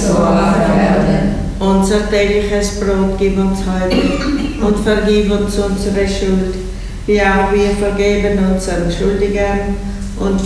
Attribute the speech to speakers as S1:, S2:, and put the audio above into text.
S1: so auf Erden.
S2: Unser tägliches Brot gib uns heute und vergib uns unsere Schuld, wie auch wir vergeben unseren Schuldigern. Und